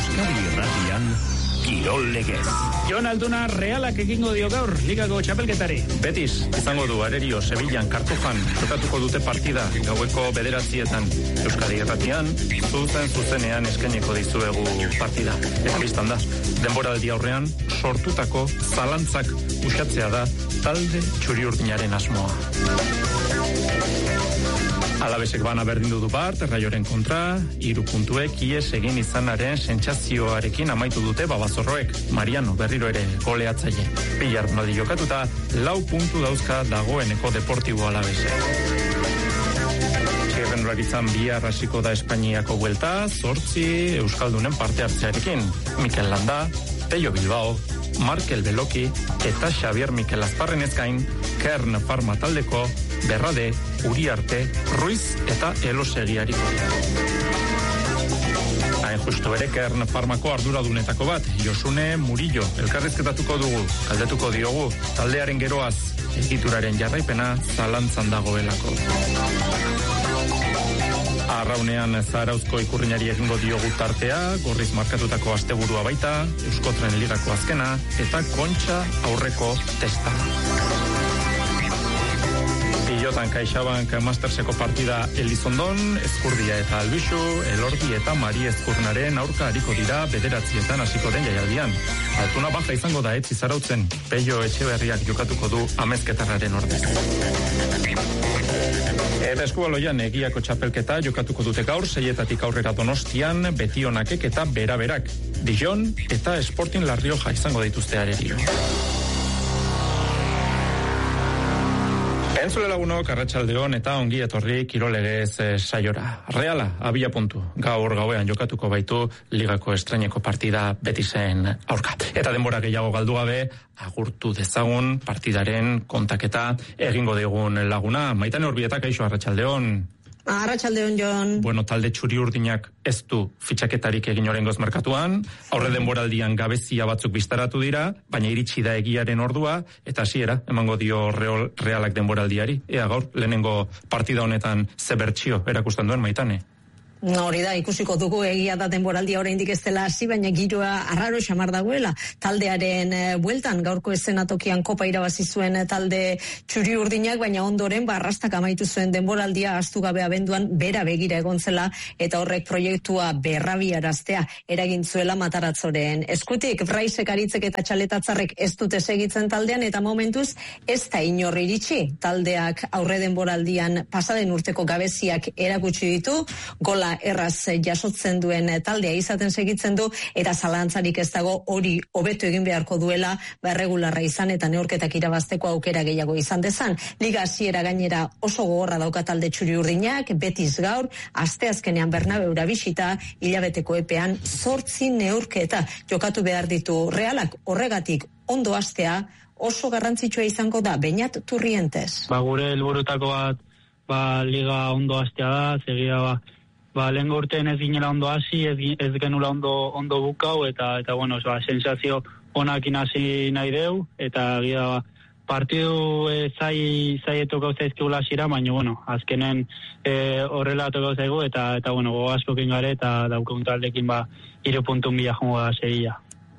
Euskadi Irratian Kirol Legez. Jon Alduna Realak egingo dio gaur ligako txapelketari. Betis izango du Arerio Sevillan Kartujan jokatuko dute partida gaueko 9:00 Euskadi Irratian zuzenean eskaineko dizuegu partida. Eta biztan da, denboraldi aurrean sortutako zalantzak uxatzea da talde txuri-urdinaren asmoa. Alabesek bana berdindu du bart, Raioren kontra, 3 puntuek ies egin izanaren sentsazioarekin amaitu dute babazorroek. Mariano berriro ere goleatzaile. Bilarnaldi jokatuta, 4 puntu dauzka dagoeneko Deportibo Alabesek. Txirrendularitzan bihar hasiko da Espainiako buelta, 8 euskaldunen parte hartzearekin. Mikel Landa, Pello Bilbao, Markel Beloki eta Xavier Mikel Azparrenez gain, Kern Farma taldeko Berrade, Uriarte, Ruiz eta Elosegiariko. Hain justu ere Kern Farmako arduradunetako bat, Josune Murillo, elkarrizketatuko dugu, galdetuko diogu, taldearen geroaz, egituraren jarraipena zalantzan dagoelako. Arraunean Zarauzko ikurrinari egingo diogu tartea, gorriz markatutako asteburua baita, Euskotren ligako azkena, eta Kontxa aurreko testa. Pilotan CaixaBank Masterseko partida Elizondon, Ezkurdia eta Albixu, Elordi eta Mari Ezkurnaren aurka hariko dira 9:00 hasiko den jaialdian. Altuna baja izango da etzi Zarautzen, Pello Etxeberriak jokatuko du amezketarraren ordez. Eta Eskubaloian egiako txapelketa jokatuko dute gaur, 6:00 aurrera Donostian, Betionakek eta Beraberak. Dijon eta Sporting La Rioja izango dituzte Arerio. Entzule lagunok, arratsaldeon eta ongi etorri Kirol Legez saiora. Reala, abia puntu. Gaur gauean jokatuko baitu ligako estraineko partida Betisen aurka. Eta denbora gehiago galdu gabe, agurtu dezagun partidaren kontaketa egingo digun laguna. Maitane Urbieta, kaixo, arratsaldeon. Arratsaldeon, Jon. Bueno, talde txuri-urdinak ez du fitxaketarik egin oraingoz merkatuan, aurre denboraldian gabezia batzuk bistaratu dira, baina iritsi da egiaren ordua, eta hasiera emango dio Realak denboraldiari. Ea gaur, lehenengo partida honetan ze bertsio erakusten duen, Maitane? Hori da, ikusiko dugu, egia da denboraldia oraindik ez dela hasi, baina giroa arraro xamar dagoela. Taldearen bueltan, gaurko eszenatokian kopa irabazi zuen talde txuri-urdinak, baina ondoren arrastak amaitu zuen denboraldia ahaztu gabe abenduan bera begira egon zela, eta horrek proiektua berrabiaraztea eragin zuela Mataratzoren eskutik. Braisek, Aritzek eta Txaletatzarrek ez dute segitzen taldean, eta momentuz ez da inor iritsi. Taldeak aurre denboraldian pasaden urteko gabeziak erakutsi ditu, gola erraz jasotzen duen taldea izaten segitzen du, eta zalantzarik ez dago hori hobetu egin beharko duela erregularra izan eta neurketak irabazteko aukera gehiago izan dezan. Liga hasiera gainera oso gogorra dauka talde txuri-urdinak, Betis gaur, asteazkenean Bernabeura bisita, hilabeteko epean 8 neurketa jokatu behar ditu Realak. Horregatik ondo hastea oso garrantzitsua izango da, Beñat Turrientes. Gure helburutako bat liga ondo hastea da, segia lehen urtean ez ginela ondo hasi, ez genula ondo bukau, eta bueno, sensazio onakin hasi nahi deu, eta gira partidu zai tokau zaizkigula hasira, baina bueno, azkenen horrela tokau zaigu, eta bueno, gogaskokin gare, eta daukagun taldekin 3 puntun bila jongo da Sevilla.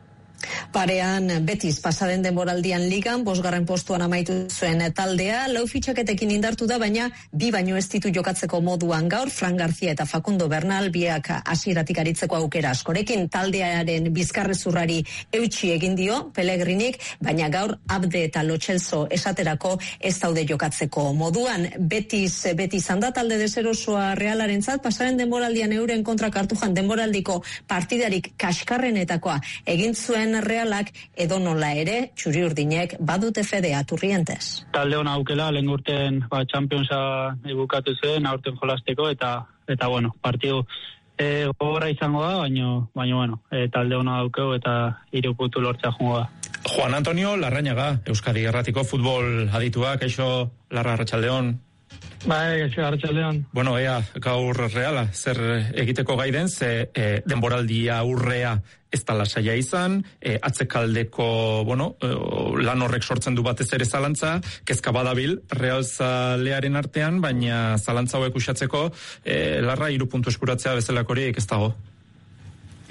Parean Betis pasaden denboraldian ligan 5. postuan amaitu zuen taldea, 4 fitxaketekin indartu da, baina 2 baino ez ditu jokatzeko moduan gaur, Fran García eta Facundo Bernal biak hasieratik aritzeko aukera askorekin. Taldearen bizkarrezurrari eutsi egin dio Pellegrinik, baina gaur Abde eta Lotxelzo esaterako ez daude jokatzeko moduan. Betis handa talde deserosoa Realarentzat, pasaren denboraldian euren kontra Kartujan denboraldiko partidarik kaskarrenetakoa egin zuen Realak, edo nola ere txuri-urdinek badute fedea Turrientes. Talde hona aukela, lehen urten Championsa bukatu zuen, aurten jolasteko, eta bueno, partidu gogorra izango da, baina bueno, talde hona aukeu eta 3 puntu lortzea jongo da. Juan Antonio Larrañaga, Euskadi Erratiko futbol aditua, kaixo, Larra, arratsaldeon. Arratsaldeon. Bueno, ea, gaur Reala, zer egiteko gaiden, ze denboraldia aurrea ez da lasaia izan, atzekaldeko, lan horrek sortzen du batez ere zalantza, kezka badabil Realzalearen artean, baina zalantza hauek usatzeko, Larra 3 puntu eskuratzea bezalakorik ez dago.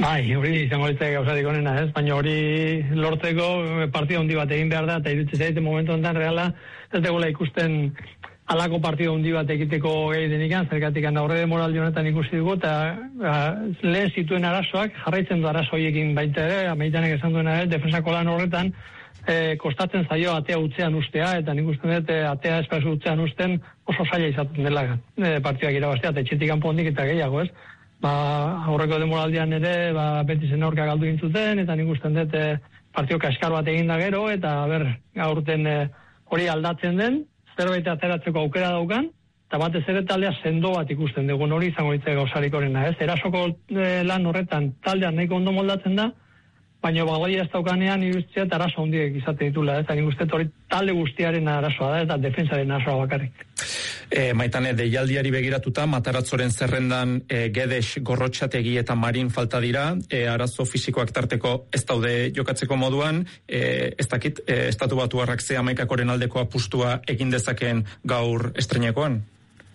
Bai, hori izango litzake gauzatik onena, ez? Baina hori lortzeko partida handi bat egin behar da, eta iruditzen zait momentu honetan Reala ez degula ikusten halako partida handi bat egiteko gehi denikan, zergatik aurre demoraldi honetan ikusi dugu, eta lehen zituen arazoak jarraitzen du arazo horiekin baita ere, Amaitanek esan duena, defensako lan horretan, kostatzen zaio atea utzean ustea, eta nik uste dut atea espazu utzean usten oso zaila izaten dela partidak irabaztea, eta etxetik kanpo hondik eta gehiago, ez? Aurreko demoraldian ere, Betisen aurka galdu gintzuten, eta nik uste dut partio kaskar bat egin da gero, eta gaurten hori aldatzen den, zerbait ateratzeko aukera daukan, eta batez ere taldea sendo bat ikusten dugun hori izango ditzak gauzarik horrena, ez? Erasoko lan horretan taldean nahiko ondo moldatzen da, baina bagoia ez daukanean iruditzea eta arazo handiek izaten ditula, eta nik uste hori talde guztiaren arazoa da, eta defensaren arazoa bakarrik. Maitane, deialdiari begiratuta, Mataratzoren zerrendan Gedes, Gorrotxategi eta Marin falta dira, arazo fisikoak tarteko ez daude jokatzeko moduan, ez dakit, estatu batuarrak ze Hamaikakoren aldeko apustua egin dezakeen gaur estreinakoan?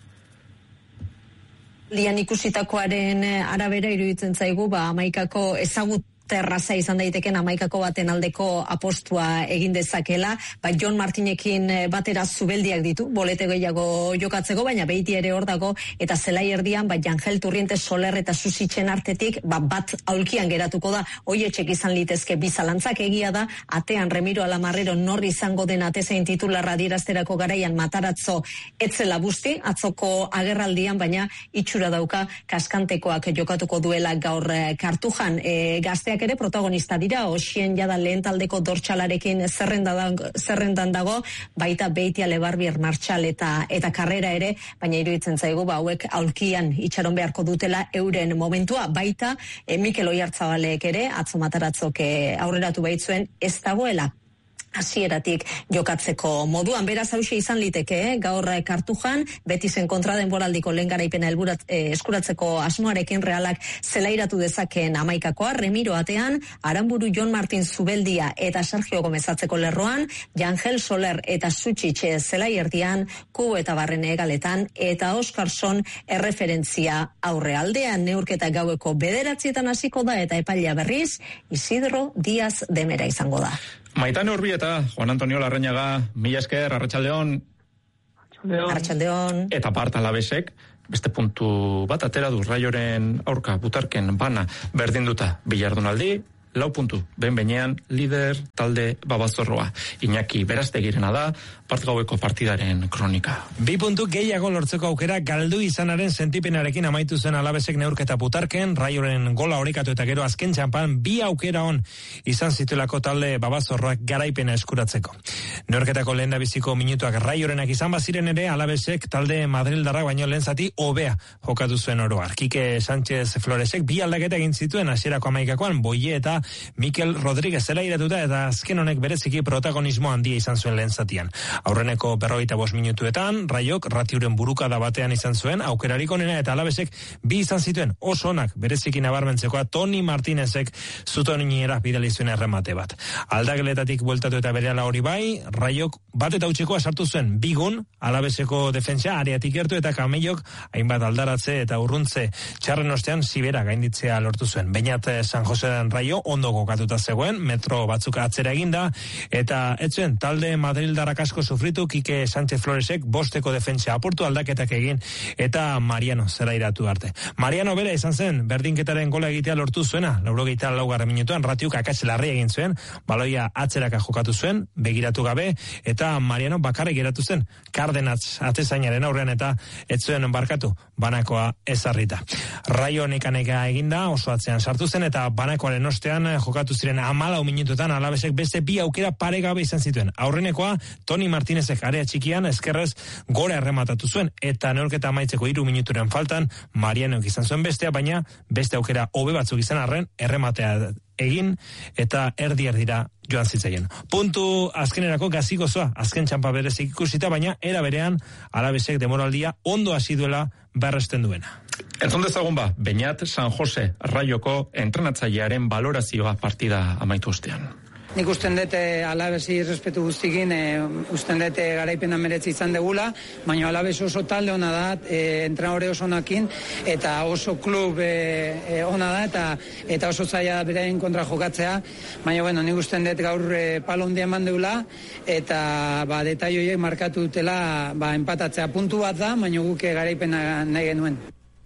Lian ikusitakoaren arabera iruditzen zaigu, Hamaikako terraza izan daiteken Hamaikako baten aldeko apostua egin dezakela, Jon Martinekin batera Zubeldiak ditu, bolete gehiago jokatzeko, baina beiti ere hor dago, eta zelai erdian, Jangel Turriente Soler eta Susitzen artetik, bat aulkian geratuko da, hoietxek izan litezke bizalantzak egia da, atean Remiro Alamarrero norri izango den atezain titularra adierazterako garaian Mataratzo etzela busti, atzoko agerraldian, baina itxura dauka kaskantekoak jokatuko duela gaur Kartujan, gazteak ere protagonista dira, Osien jada lehen taldeko dortxalarekin zerrendan dago, baita Beitia Lebarbier Martxal eta Karrera ere, baina iruditzen zaigu hauek aulkian itxaron beharko dutela euren momentua, baita Mikel Oiartzabalek ere, atzo Mataratzok aurreratu baitzuen, ez dagoela hasieratik jokatzeko moduan. Beraz hauxe izan liteke, gaur Kartujan, Betisen kontra denboraldiko lehen garaipena eskuratzeko asmoarekin Realak zelairatu dezakeen Hamaikakoa, Remiro atean, Aranburu Jon Martin Zubeldia eta Sergio Gomez atzeko lerroan, Jangel Soler eta Sutsitxe zelai erdian, Kubo eta Barrene egaletan, eta Oskarson erreferentzia aurrealdean. Neurketa gaueko 9:00 hasiko da, eta epailea berriz Isidro Díaz Demera izango da. Maitane Urbieta, Juan Antonio Larrañaga, mila esker, arratsaldeon. Arratsaldeon. Eta part Alavesek, beste puntu bat atera du Raioren aurka butarken bana berdinduta Billardunaldi, 4 puntu, behin-behinean lider talde Babazorroa. Iñaki Beraztegirena da, part gaueko partidaren kronika. 2 puntu gehiago lortzeko aukera galdu izanaren sentipenarekin amaitu zen Alavesek neurketa butarken, Raioren gola orekatu eta gero azken txampan 2 aukera on izan zituelako talde Babazorroak garaipena eskuratzeko. Neurketako lehendabiziko minutuak Raiorenak izan baziren ere, Alavesek talde Madrildarrak baino lehen zati hobea jokatu zuen oroar. Kike Sánchez Floresek 2 aldaketa egin zituen hasierako Hamaikakoan, Boie eta Mikel Rodríguez zelairatuta, eta azken honek bereziki protagonismo handia izan zuen lehen zatian. Aurreneko 45 minutuetan, Raiok ratiuren burukada batean izan zuen, aukerarik onena, eta Alavesek 2 izan zituen oso onak, bereziki nabarmentzekoa Toni Martinezek zutoniera bidali zuen erremate bat. Aldageletatik bueltatu eta berehala hori bai, Raiok bat eta utxekoa sartu zuen, bigun, Alaveseko defentsa areatik gertu, eta Kameiok hainbat aldaratze eta urruntze txarren ostean Sibera gainditzea lortu zuen. Beñat San Josean Raio ondo kokatuta zegoen, metro batzuk atzera eginda, eta etzuen talde Madrildarrak asko sufritu, Kike Sánchez Floresek 5 defentsa apurtu, aldaketak egin, eta Mariano zelairatu arte. Mariano bera izan zen, berdinketaren gola egitea lortu zuena, 84. minutuan, Ratiuk akats larri egin zuen, baloia atzeraka jokatu zuen, begiratu gabe, eta Mariano bakarrik geratu zen, Kardenatz atezainaren aurrean, eta etzuen barkatu, banakoa ezarrita. Raio nekaneka eginda, oso atzean sartu zen, eta banakoaren ostean jokatu ziren 14 minututan Alavesek beste 2 aukera paregabe izan zituen. Aurrenekoa Toni Martinezek area txikian eskerrez gora errematatu zuen, eta neurketa amaitzeko 3 minuturen faltan Marianok izan zuen bestea, baina beste aukera hobe batzuk izan arren errematea egin eta erdira joan zitzaien. Puntu azkenerako gazigozoa, azken txampa berezik ikusita, baina era berean Alavesek demoraldia ondo hasi duela berresten duena. Entzun dezagun Beñat San Jose Raioko entrenatzailearen balorazioa partida amaitu ostean. nik usten dut Alavesi respetu guztikin, usten dut garaipena meretzi izan degula, baina Alaves oso talde ona da, entrenadore oso onakin, eta oso klub ona da, eta oso zaila beraien kontra jokatzea, baina bueno, nik usten dut gaur palo handia eman deula, eta detail horiek markatu dutela enpatatzea. Puntu bat da, baina guk garaipena nahi genuen.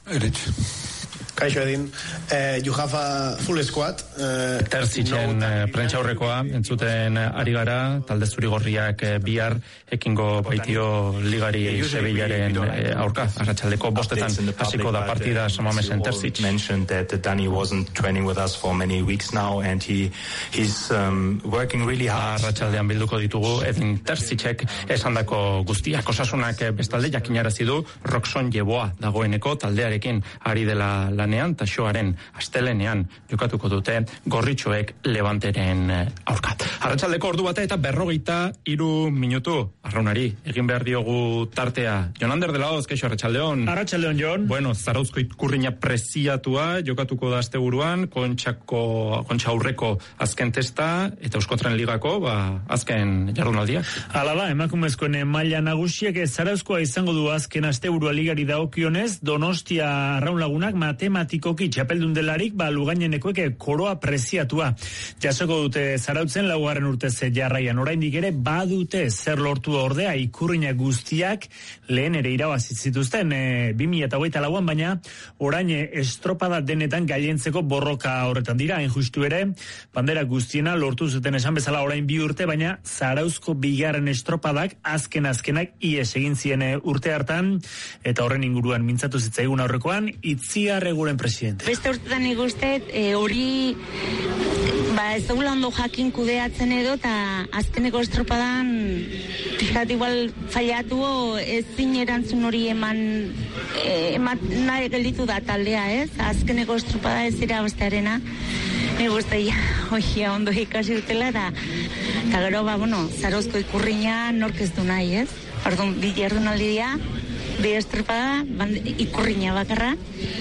Kaixo Edin, you have a full squad. Terzitzen prentxaurrekoa, entzuten ari gara, talde zuri-gorriak bihar ekingo baitio ligari Sevillaren aurka, arratsaldeko bostetan hasiko da partida Samamesen Terzic. Mentioned that Danny wasn't training with us for many weeks now and he's working really hard. Arratsaldean bilduko ditugu Edin Terzicek esandako guztiak. Osasunak bestalde jakinarazi du Roxon Jeboa dagoeneko taldearekin ari dela lanean, taxoaren astelenean jokatuko dute gorritxoek Levanteren aurka. Arratsaldeko ordu bata eta 43 minutu. Arraunari, egin behar diogu tartea. Jonander de la Hoz, keixo, arratsaldeon. Arratsaldeon, Jon. Bueno, Zarauzko ikurriña preziatua jokatuko da asteburuan, kontxa aurreko azken testa eta Euskotren Ligako, azken jardunaldia. Hala da, emakumezkoen maila nagusiek Zarauzkoa izango du azken asteburua ligari dagokionez, Donostia Arraunlagunak matematikoki txapeldun delarik, Lugainenekoek koroa preziatua. Jasoko dute Zarautzen laugarren urtez jarraian, oraindik ere badute zer lortu ordea ikurriña guztiak lehen ere irabazi zituzten 2024an, baina orain estropada denetan gailentzeko borroka horretan dira, injustu ere, bandera guztiena lortu zuten esan bezala orain 2 urte, baina Zarauzko bigarren estropadak azkenak ies egin zien urte hartan, eta horren inguruan mintzatu zitzaigun aurrekoan, Itziar Eguren presidente. Beste urtetan ikustet, hori ez dugula ondo jakin kudeatzen edo, eta azkeneko estropadan pixkat igual fallatu ezin erantzun hori eman nahi gelditu da taldea, ez? Azkeneko estropada ez dira bestearena. Nik uste, ondo ikasi dutela, eta gero, Zarauzko ikurriña nork ez du nahi, ez? Orduan, bi jardunaldia, bi estropada, ikurriña bakarra,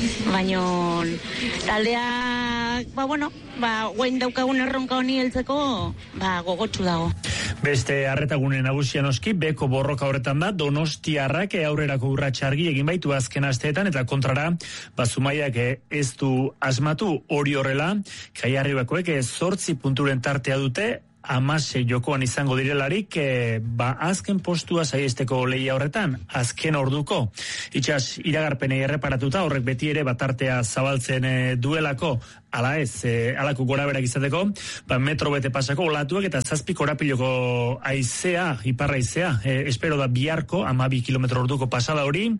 baino taldea, guain daukagun erronka honi heltzeko, gogotsu dago. Beste arretagune nagusia noski, beko borroka horretan da, Donostiarrak aurrerako urrats argi egin baitu azken asteetan, eta kontrara, Zumaiak ez du asmatu hori horrela, Kaiarribakoek 8 punturen tartea dute, 16 jokoan izango direlarik, azken postua saiesteko lehia horretan, azken orduko. Itxas, iragarpenei erreparatuta, horrek beti ere batartea zabaltzen duelako, ala ez, alako gora berak izateko, metro bete pasako olatuak eta 7 korapiloko aizea, iparra aizea, espero da biharko, 12 kilometro orduko pasada hori,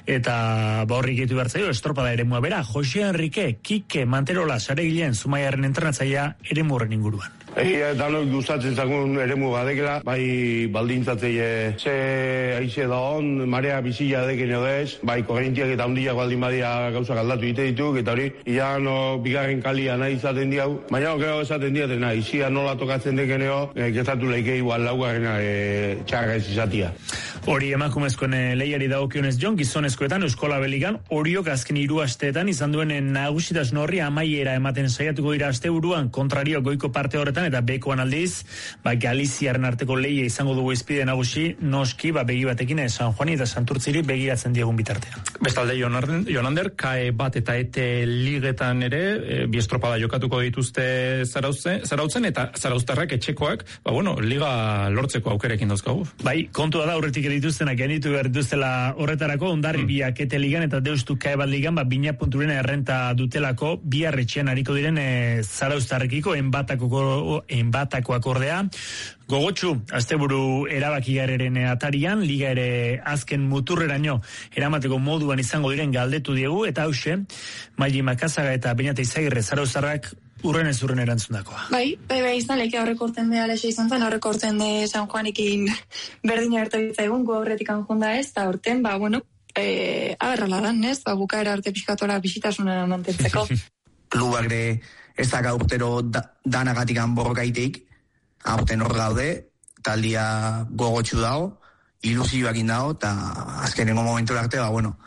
eta horrik gitu bertzaio, estropada ere mua bera, Jose Enrique, Kike, Manterola, Saregilen, Zumaiaren entrenatzaia ere murren inguruan. Danok gustatzen zagun eremu badekela, bai baldintzatzei ze aize da on, marea bizila deken odez, bai korrentiak eta handiak baldin badia gauzak aldatu ite dituk, eta hori, bigarren kalia nahi izaten diau, baina gero esaten diatena, izia nola tokatzen dekeneo, gezatu leike igual laugarrena txarra ez izatia. Hori emakumezkoen lehiari dagokionez Jon, gizonezkoetan Euskola Beligan, horiok azken 3 asteetan izan duen nagusitasun horri amaiera ematen saiatuko dira asteburuan, kontrario goiko parte horretan, eta bekoan aldiz, Galiziaren arteko lehia izango dugu izpide nagusi, noski, begi batekin San Juani eta Santurtziri begiratzen diegun bitartean. Bestalde, Jonander, KAE bat eta ETE ligetan ere, bi estropada jokatuko dituzte Zarautzen, eta Zarauztarrak etxekoak, liga lortzeko aukerekin dauzkagu. Bai, kontua da, aurretik dituztenak genitu behar dituztela horretarako, Hondarribiak ETE ligan eta Deustu KAE bat ligan, 2 punturen errenta dutelako, bi arretxean hariko diren Zarauztarrekiko enbatako akordea. Gogotsu, asteburu erabakigarren atarian, liga ere azken muturreraino eramateko moduan izango diren galdetu diegu, eta hause, Maili Makazaga eta Beñat Izagirre Zarauztarrak urren erantzundakoa. Bai, izan leke aurrekorten de Alexe izan zen, aurrekorten de San Juanikin berdina ertabitza egun, gu aurretik anjunda ez, eta aurten, aberrala dan, ez, bukaera arte pixkatora bisitasuna mantentzeko. Klubak ez da gaurtero danagatikan borrokaitik, aurten hor daude, taldia gogotsu dago, ilusioak indago, eta azkenengo momentu arte,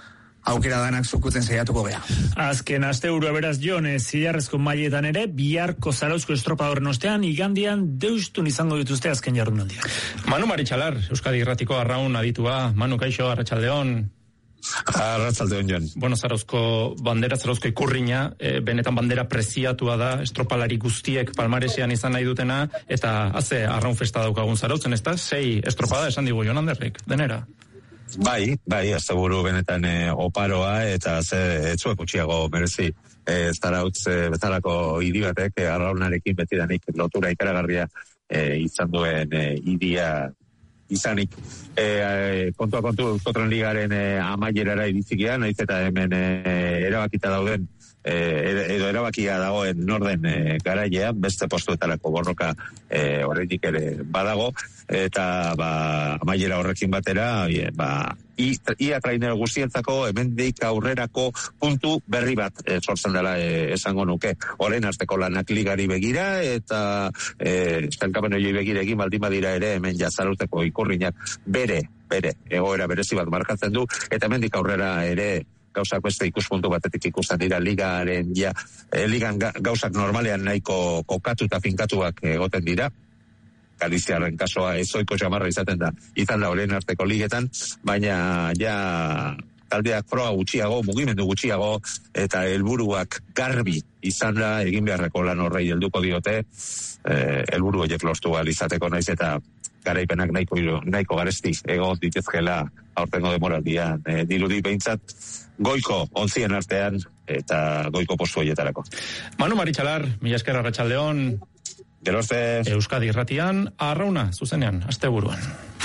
aukera danak zukutzen saiatuko gea. Azken asteburua beraz Jon, zilarrezko mailetan ere, biharko Zarauzko estropadoren ostean, igandian deustun izango dituzte azken jardunaldiak. Manu Maritxalar, Euskadi Irratiko arraun aditua. Manu, kaixo, arratsaldeon. Arratsaldeon, Jon. Bueno, Zarauzko bandera, Zarauzko ikurrina, benetan bandera preziatua da, estropalari guztiek palmaresean izan nahi dutena, eta haze arraun festa daukagun Zarautzen, ez da? 6 estropada esan digu Jon Anderrek, denera. Bai, asteburu benetan oparoa, eta etzuek utxiago merezi. Zarautz bezalako hiri batek arraunarekin betidanik lotura ikaragarria izan duen hiria izanik. Kontua Euskotren Ligaren amaierara irizikia, naiz eta hemen erabakita dauden edo erabakia dagoen norden garailean, beste postuetarako borroka oraindik ere badago, eta amaiera horrekin batera ia trainer guztientzako hemendik aurrerako puntu berri bat sortzen dela esango nuke. Orain arteko lanak ligari begira eta estankapen horiei begira egin baldin badira ere hemen Zarauzeko ikurrinak bere egoera berezi bat markatzen du, eta hemendik aurrera ere gauzak beste ikuspuntu batetik ikusten dira ligan gauzak normalean nahiko kokatu eta finkatuak egoten dira. Galiziarren kasoa ezoiko jamarra izan da horien arteko ligetan, baina taldeak froga gutxiago, mugimendu gutxiago, eta helburuak garbi izan da, egin beharreko lan horrei helduko diote, helburu horiek lortu izateko naiz eta garaipenak nahiko garesti egon ditezkela aurtengo demoraldian. Dirudi behintzat goiko onzien artean eta goiko postu horietarako. Manu Maritxalar, mila esker arratsaldeon. Gerozte. Euskadi Irratian, arrauna, zuzenean, asteburuan.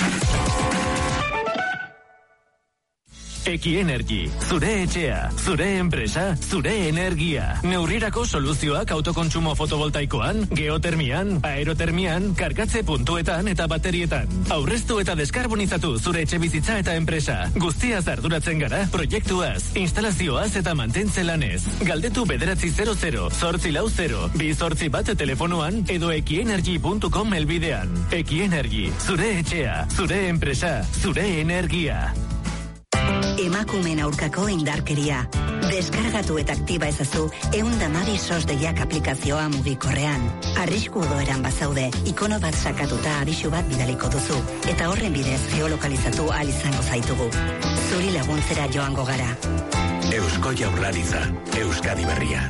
Ekienergi, zure etxea, zure enpresa, zure energia. Neurrirako soluzioak autokontsumo fotovoltaikoan, geotermian, aerotermian, kargatze puntuetan eta baterietan. Aurreztu eta deskarbonizatu zure etxe bizitza eta enpresa. Guztiaz arduratzen gara, proiektuaz, instalazioaz eta mantentze lanez. Galdetu 900 840 281 telefonoan edo ekienergi.com helbidean. Ekienergi, zure etxea, zure enpresa, zure energia. Emakumeen aurkako indarkeria. Deskargatu eta aktiba ezazu 112 SOS deiak aplikazioa mugikorrean. Arrisku odoeran bazaude, ikono bat sakatuta abisu bat bidaliko duzu. Eta horren bidez geolokalizatu ahal izango zaitugu. Zuri laguntzera joango gara. Eusko Jaurlaritza, Euskadi Berria.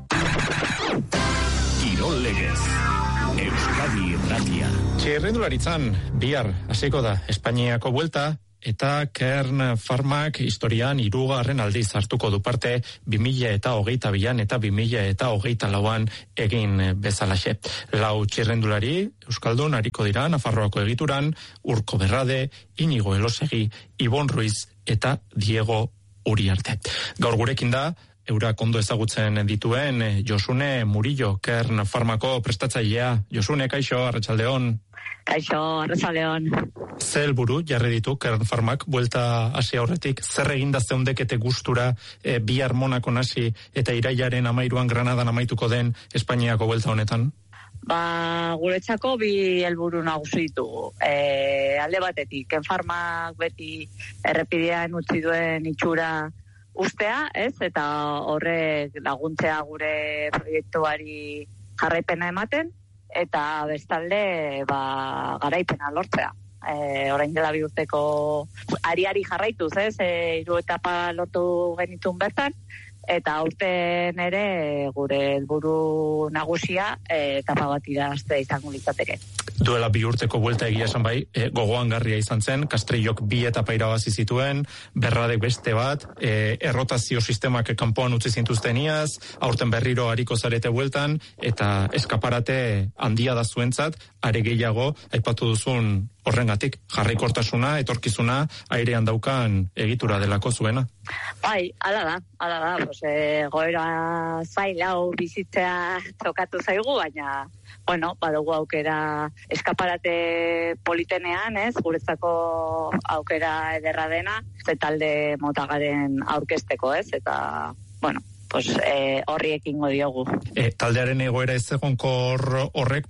Kirol Legez, Euskadi Irratia. Txirrindularitzan, bihar hasiko da Espainiako buelta, eta Kern Farmak historian 3. aldiz hartuko du parte 2022an eta 2024an egin bezalaxe. 4 txirrindulari euskaldun ariko dira Nafarroako egituran, Urko Berrade, Inigo Elosegi, Ibon Ruiz eta Diego Uriarte. Gaur gurekin da eurak ondo ezagutzen dituen Josune Murillo, Kern Farmako prestatzailea. Josune, kaixo, arratsaldeon. Kaixo, arratsaldeon. Ze helburu jarri ditu Kern Farmak buelta hasi aurretik? Zer eginda zeundekete gustura bihar Monakon hasi eta irailaren 13an Granadan amaituko den Espainiako buelta honetan? Guretzako 2 helburu nagusi ditugu. Alde batetik, Kern Farmak beti errepidean utzi duen itxura ustea, ez? Eta horrek laguntzea gure proiektuari jarraipena ematen, eta bestalde garaipena lortzea. Orain dela 2 urteko ari jarraituz, ez? 3 etapa lortu genitun bertan, eta aurten ere gure helburu nagusia etapa bat idaztea izango litzateke. Duela 2 urteko buelta egia esan bai, gogoangarria izan zen, Castrillok 2 etapa irabazi zituen, Berradek beste bat, errotazio sistemak kanpoan utzi zintuzten iaz, aurten berriro hariko zarete bueltan, eta eskaparate handia da zuentzat, are gehiago, aipatu duzun horrengatik, jarraikortasuna, etorkizuna, airean daukan egitura delako zuena. Bai, ala da, goera zailau bizitzea tokatu zaigu, baina, badugu aukera eskaparate politenean, ez, guretzako aukera ederra dena, ze talde motagaren aurkezteko, ez, eta, pues horri ekingo diogu. Taldearen egoera ez egonkor horrek,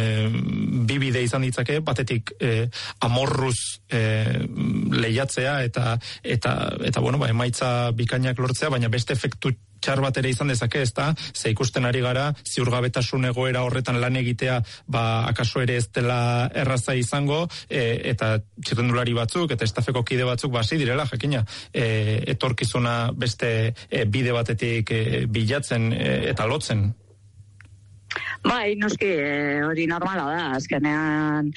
bi bide izan ditzake, batetik amorruz lehiatzea eta emaitza bikainak lortzea, baina beste efektu txar bat ere izan dezake, ezta? Ze ikusten ari gara, ziurgabetasun egoera horretan lan egitea, akaso ere ez dela erraza izango, eta txirrendulari batzuk, eta estafeko kide batzuk, hasi direla, jakina, etorkizuna beste bide batetik bilatzen eta lotzen. Bai, noski, hori normala da, azkenean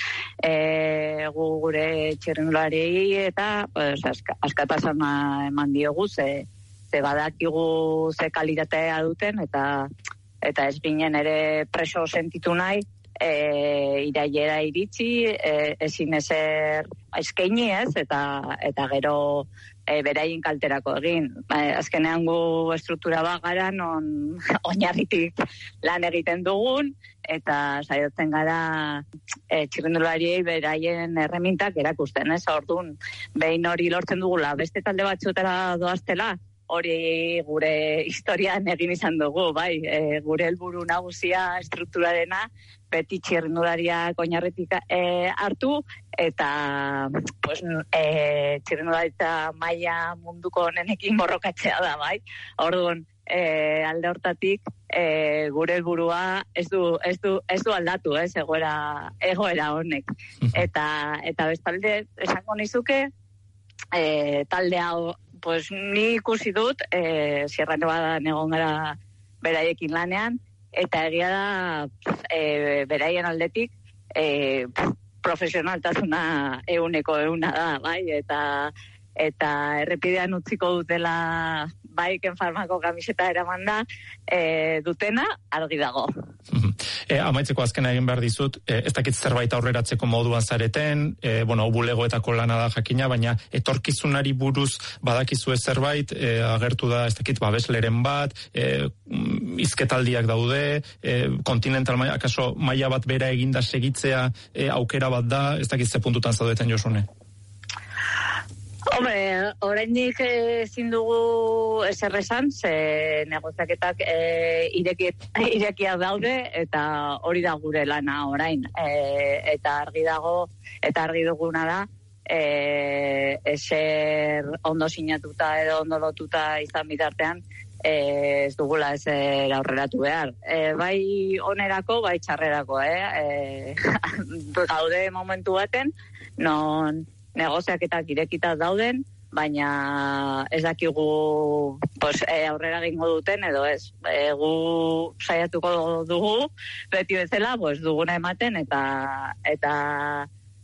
gure txirrendulari eta askatasuna eman diogu, ze badakigu ze kalitatea duten eta ez binen ere preso sentitu nahi, irailera iritsi, ezin ezer eskaini ez, eta gero beraien kalterako egin. Azkenean gu estruktura bat gara, non oinarritik lan egiten dugun, eta saiatzen gara txirrendulariei beraien erremintak erakusten, ez? Orduan, behin hori lortzen dugula, beste talde batzuetara doaztela, hori gure historian egin izan dugu, bai, gure helburu nagusia estrukturarena, beti txirrendulariak oinarritik hartu, eta txirrendularitza maila munduko honenekin borrokatzea da, bai. Orduan, alde hortatik, gure helburua ez du aldatu, egoera honek. Eta bestalde, esango nizuke, talde hau, ni ikusi dut, Sierra Nevadan egon gara beraiekin lanean, eta egia da beraien aldetik profesionaltasuna 100% da, bai, eta errepidean utziko dutela bai Ken Farmako kamiseta eraman da dutena argi dago. Amaitzeko azkena egin behar dizut, ez dakit zerbait aurreratzeko moduan zareten, bulegoetako lana da jakina, baina etorkizunari buruz badakizue zerbait, agertu da ez dakit babesleren bat, izketaldiak daude, kontinental maila, akaso maila bat bera eginda segitzea aukera bat da, ez dakit ze puntutan zaudeten Josune? Hombre, oraindik ezin dugu ezer esan, ze negoziaketak irekiak daude, eta hori da gure lana orain. Eta argi dago, eta argi duguna da, ezer ondo sinatuta edo ondo lotuta izan bitartean, ez dugula ezer aurreratu behar. Bai onerako, bai txarrerako, gaude momentu baten, non negoziaketak irekita dauden, baina ez dakigu aurrera gingo duten edo ez. Gu saiatuko dugu, beti bezala, duguna ematen, eta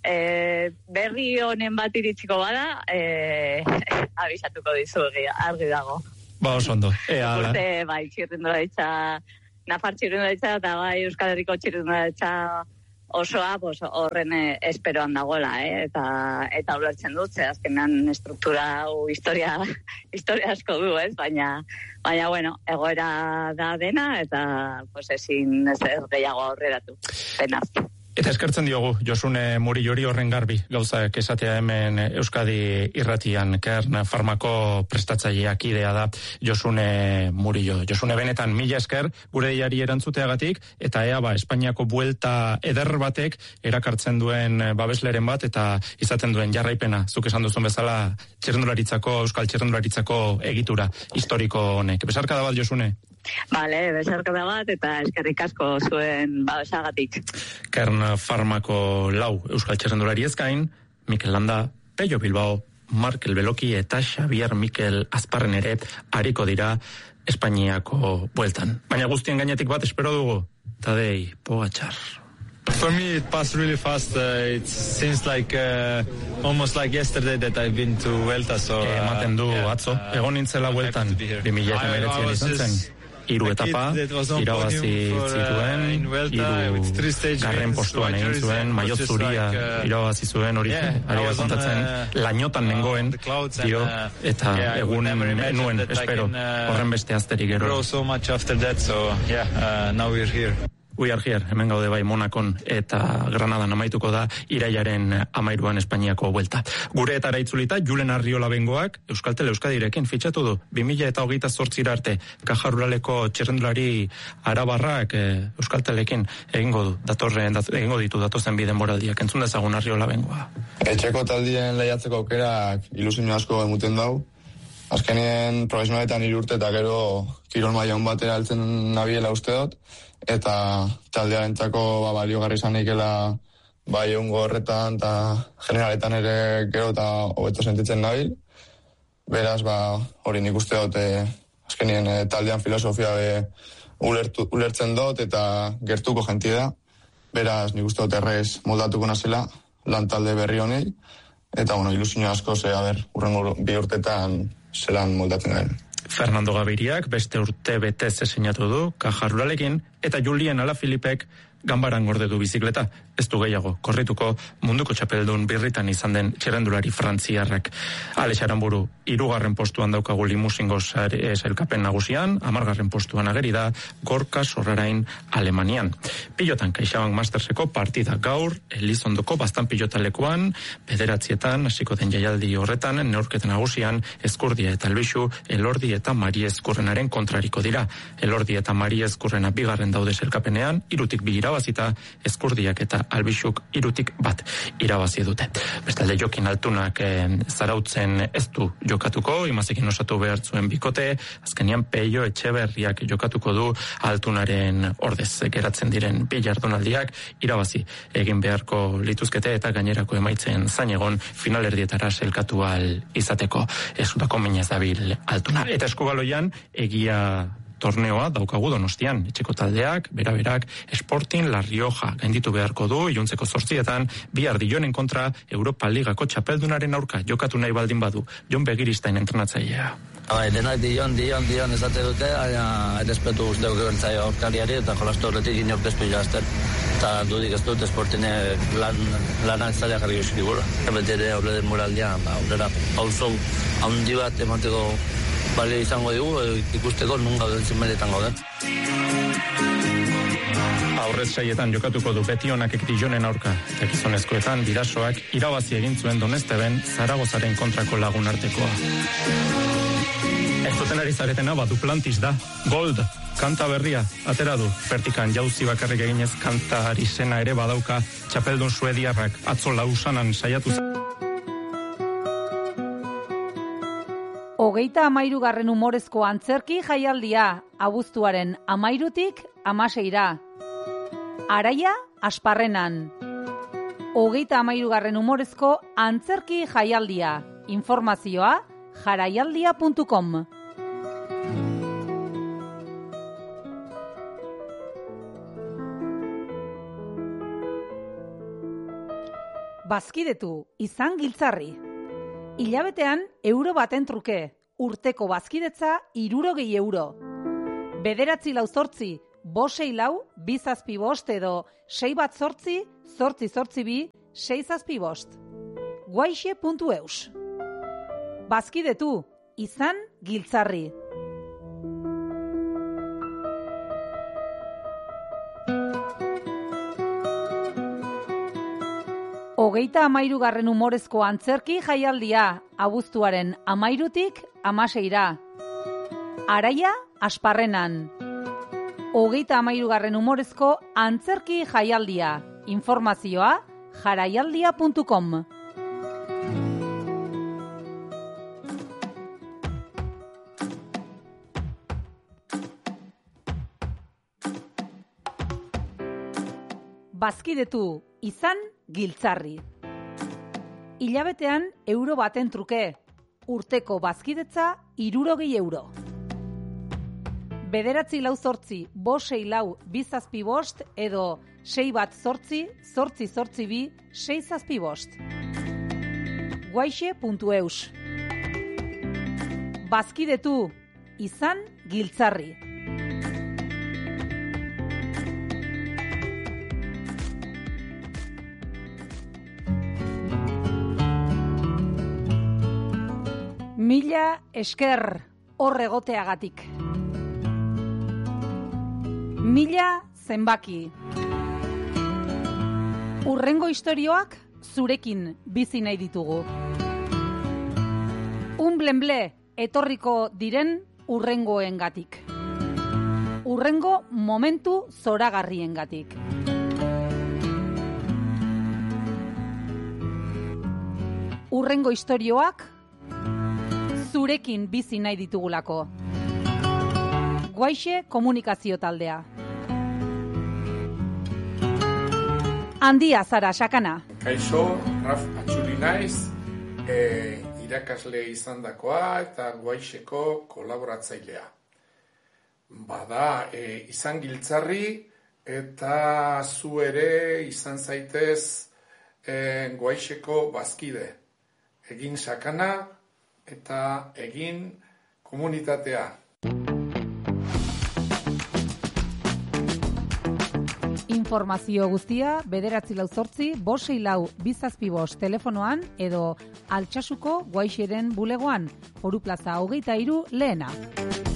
berri honen bat iritsiko bada, abisatuko dizu, argi dago. Oso ondo. Urte, bai, txirrendularitza, Nafar txirrendularitza, eta bai, Euskal Herriko txirrendularitza osoa, horren esperoan dagoela, eta ulertzen dut, ze azkenan struktura historia asko du, ez? Baina, bueno, egoera da dena, eta ezin ez gehiago aurreratu. Penaz. Eta eskertzen diogu, Josune Murillori horren garbi, gauzak esatea hemen Euskadi irratian, Kern Farmako prestatzaileak idea da Josune Murillo. Josune, benetan, mila esker, gure diari erantzuteagatik, eta Espainiako buelta eder batek erakartzen duen babesleren bat, eta izaten duen jarraipena, zuk esan duzun bezala, Euskal txirrendularitzako egitura historiko honek. Besarka da bat, Josune? Bale, besarkada bat eta eskerrik asko zuen babesagatik. Kern Farmako lau Euskal txirrendulari ezkain, Mikel Landa, Pello Bilbao, Markel Beloki eta Xavier Mikel Azparren ere hariko dira Espainiako bueltan. Baina guztien gainetik bat espero dugu, Tadej Pogačar. For me, it passed really fast. It seems like almost like yesterday that I've been to Vuelta. So ematen du atzo, egon nintzela bueltan, 2019 izan zen. 3 etapa, irabazi zituen, 3 garren postuan egin zuen, maiot zuria irabazi zuen hori, ari kontatzen, lainotan nengoen, eta egun nuen, espero, horren beste azterik gero. So much after that, so now we're here. We are here, hemen gaude bai Monakon eta Granadan amaituko da irailaren 13an Espainiako buelta. Gure etara itzulita, Julen Arriola bengoak Euskaltel Euskadirekin fitxatu du. 2028 arte Caja Ruraleko txirrendulari arabarrak Euskaltelekin egingo ditu datozen bi denboraldiak. Entzun dezagun Arriola bengoa. Etxeko taldien lehiatzeko aukerak ilusio asko emuten dau. Azkenien profesionaletan 3 urte eta gero kirol maila on batera heltzen nabiela uste dut, eta taldearentzako baliogarri izanikela bai egungo horretan eta generaletan ere gero eta hobeto sentitzen nabil. Beraz, hori nik uste dut azkenien taldean filosofia ulertzen dut eta gertuko jentie da. Beraz, nik uste dut errez moldatuko nazela lan talde berri honei, eta ilusio asko urrengo 2 urtetan zelan moldatzen garen. Fernando Gabiriak beste urte betez sinatu du Caja Ruralekin, eta Julien Alaphilippek Ganbaran gorde du bizikleta. Ez du gehiago korrituko munduko txapeldun birritan izan den txirrendulari frantziarrak. Alex Aranburu 3. postuan daukagu limusingo sailkapen nagusian, 10. postuan ageri da Gorka Sorrarain Alemanian. Pilotan CaixaBank Masterseko partida gaur Elizondoko Baztan pilotalekuan, 9:00 hasiko den jaialdi horretan neurketa nagusian Ezkurdia eta Albixu Elordi eta Mari Ezkurrenaren kontrariko dira. Elordi eta Mari Ezkurrena 2. daude sailkapenean, 3-2 irabazita, Ezkurdiak eta Albixuk 3-1 irabazi dute. Bestalde Jokin Altunak Zarautzen ez du jokatuko, Imazekin osatu behar zuen bikote, azkenian Peio Etxeberriak jokatuko du Altunaren ordez geratzen diren 2 jardunaldiak irabazi egin beharko lituzkete eta gainerako emaitzen zainegon finalerdietara sailkatu ahal izateko. Ezutako minez dabil Altuna. Eta eskubaloian egia torneoa daukagu Donostian. Etxeko taldeak, beraberak, Sporting La Rioja gainditu beharko du, iluntzeko 8:00 bihar Dionen kontra Europa Ligako txapeldunaren aurka jokatu nahi baldin badu. Jon Begiristain entrenatzailea. Denak dion ezate dute, errespetu guztiak ebertzaio aurkariari eta jolastu horretik inok despila azter. Eta dudik ez dut Sportingek lanak zaila jarri guztigura. Beti ere aurre den moraldia, aurrera pauso handi bat emateko balio izango dugu, ikusteko nun gauden zinbeletan gauden. Aurrez saietan jokatuko du Betionak Dijonen aurka, eta gizonezkoetan Bidasoak irabazi egin zuen Donesteben Zaragozaren kontrako lagunartekoa. Ez duten ari zaretena Duplantis da, Gold, kanta berria, atera du, Vertikan jauzi bakarrik eginez kanta arizena ere badauka, txapeldun suediarrak atzo Lausanan saiatu zen. 33. umorezko antzerki jaialdia, abuztuaren 13-tik 16. Araia Asparrenan. 33. umorezko antzerki jaialdia. Informazioa jaraialdia.com. Bazkidetu, izan giltzarri. Hilabetean euro baten truke, urteko bazkidetza 60 euro. 9-4, 5-6-4, 2-7-5 edo 6-8, 8-8-2, 6-7-5. Guaixe.eus. Bazkidetu, izan giltzarri. Hogeita 13. umorezko antzerki jaialdia, abuztuaren 13-tik 16. Araia Asparrenan. Hogeita 13. umorezko antzerki jaialdia. Informazioa jaraialdia.com. Bazkidetu, izan giltzarri. Hilabetean euro baten truke, urteko bazkidetza 60 euro. 9-4, 5-6-4, 2-7-5 edo 6-8, 8-8-2, 6-7-5. Guaixe.eus. Bazkidetu, izan giltzarri. Mila esker hor egoteagatik. Mila zenbaki. Urrengo istorioak zurekin bizi nahi ditugu. Unblenble etorriko diren urrengoengatik. Urrengo momentu zoragarriengatik. Urrengo istorioak zurekin bizi nahi ditugulako. Guaixe komunikazio taldea. Handia zara, sakana. Kaixo, Raf Atxuli naiz, irakasle izandakoa eta Guaixeko kolaboratzailea. Bada, izan giltzarri eta zu ere izan zaitez Guaixeko bazkide. Egin sakana eta egin komunitatea. Informazio guztia 948-564-275 telefonoan edo Altsasuko Guaixeren bulegoan, Foru Plaza 23 lehena.